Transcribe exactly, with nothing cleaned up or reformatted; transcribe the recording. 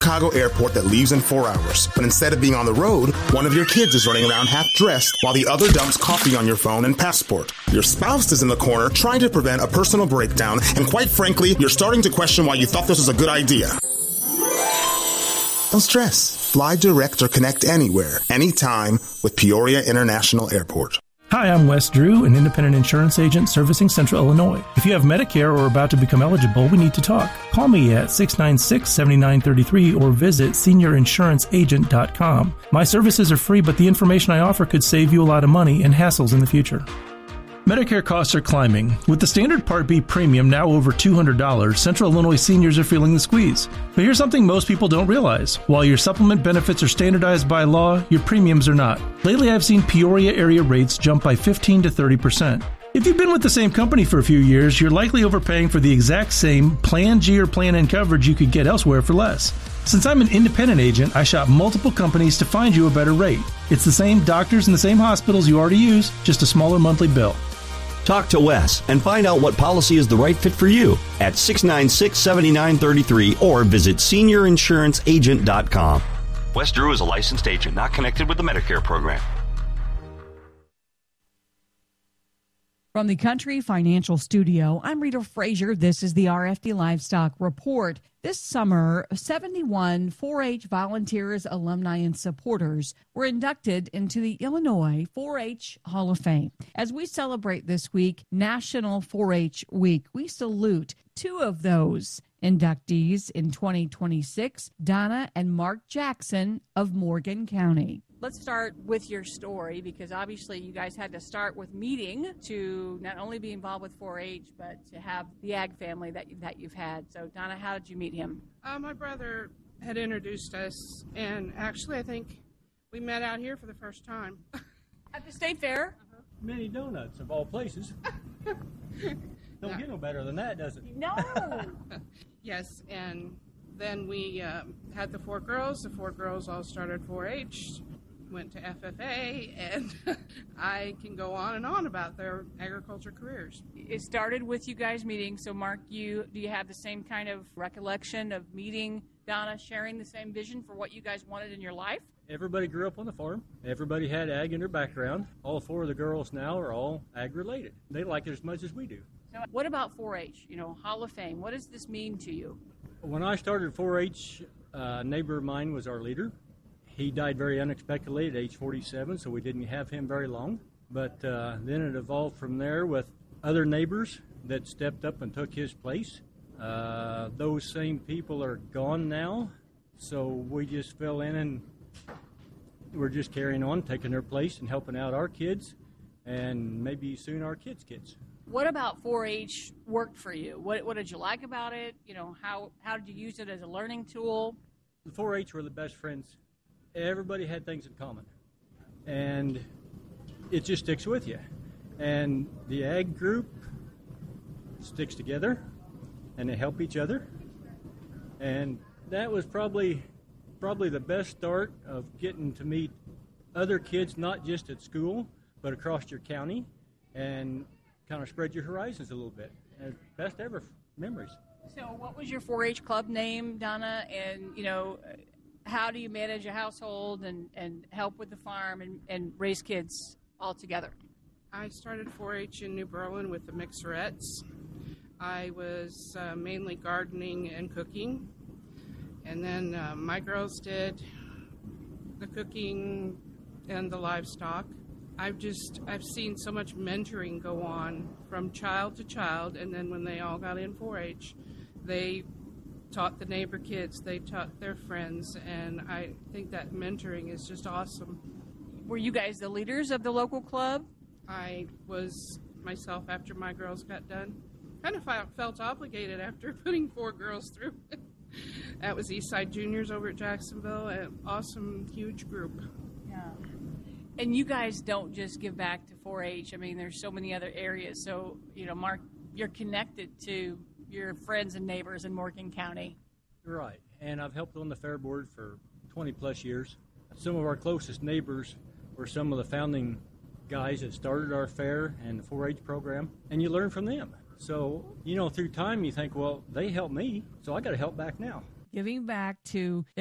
Chicago airport that leaves in four hours. But instead of being on the road, one of your kids is running around half dressed while the other dumps coffee on your phone and passport. Your spouse is in the corner trying to prevent a personal breakdown, and quite frankly, you're starting to question why you thought this was a good idea. Don't stress. Fly direct or connect anywhere, anytime with Peoria International Airport. Hi, I'm Wes Drew, an independent insurance agent servicing Central Illinois. If you have Medicare or are about to become eligible, we need to talk. Call me at six nine six, seven nine three three or visit senior insurance agent dot com. My services are free, but the information I offer could save you a lot of money and hassles in the future. Medicare costs are climbing. With the standard Part B premium now over two hundred dollars, Central Illinois seniors are feeling the squeeze. But here's something most people don't realize. While your supplement benefits are standardized by law, your premiums are not. Lately, I've seen Peoria area rates jump by fifteen to thirty percent. If you've been with the same company for a few years, you're likely overpaying for the exact same Plan G or Plan N coverage you could get elsewhere for less. Since I'm an independent agent, I shop multiple companies to find you a better rate. It's the same doctors and the same hospitals you already use, just a smaller monthly bill. Talk to Wes and find out what policy is the right fit for you at six nine six, seven nine three three or visit senior insurance agent dot com. Wes Drew is a licensed agent not connected with the Medicare program. From the Country Financial Studio, I'm Rita Frazier. This is the R F D Livestock Report. This summer, seventy-one four H volunteers, alumni, and supporters were inducted into the Illinois four H Hall of Fame. As we celebrate this week, National four H Week, we salute two of those inductees in twenty twenty-six, Donna and Mark Jackson of Morgan County. Let's start with your story, because obviously you guys had to start with meeting to not only be involved with four H, but to have the ag family that, that you've had. So, Donna, how did you meet him? Uh, my brother had introduced us, and actually I think we met out here for the first time. At the state fair? Uh-huh. Mini Donuts, of all places. Don't no. get no better than that, does it? No. Yes, and then we uh, had the four girls. The four girls all started four H. Went to F F A, and I can go on and on about their agriculture careers. It started with you guys meeting. So, Mark, you do you have the same kind of recollection of meeting Donna, sharing the same vision for what you guys wanted in your life? Everybody grew up on the farm. Everybody had ag in their background. All four of the girls now are all ag-related. They like it as much as we do. So what about four H, you know, Hall of Fame? What does this mean to you? When I started four H, a neighbor of mine was our leader. He died very unexpectedly at age forty-seven, so we didn't have him very long. But uh, then it evolved from there with other neighbors that stepped up and took his place. Uh, those same people are gone now, so we just fell in and we're just carrying on, taking their place and helping out our kids and maybe soon our kids' kids. What about four H worked for you? What, what did you like about it? You know, how, how did you use it as a learning tool? The four H were the best friends. Everybody had things in common, and it just sticks with you. And the ag group sticks together, and they help each other. And that was probably probably the best start of getting to meet other kids, not just at school, but across your county, and kind of spread your horizons a little bit. And best ever memories. So what was your four H club name, Donna? And, you know, how do you manage a household and, and help with the farm and, and raise kids all together? I started four H in New Berlin with the Mixerettes. I was uh, mainly gardening and cooking. And then uh, my girls did the cooking and the livestock. I've just, I've seen so much mentoring go on from child to child, and then when they all got in four H, they taught the neighbor kids, they taught their friends, and I think that mentoring is just awesome. Were you guys the leaders of the local club? I was myself after my girls got done. Kind of felt obligated after putting four girls through. That was Eastside Juniors over at Jacksonville, an awesome, huge group. Yeah. And you guys don't just give back to four H. I mean, there's so many other areas. So, you know, Mark, you're connected to your friends and neighbors in Morgan County. Right, and I've helped on the fair board for twenty plus years. Some of our closest neighbors were some of the founding guys that started our fair and the four H program, and you learn from them. So, you know, through time you think, well, they helped me, so I got to help back now. giving back to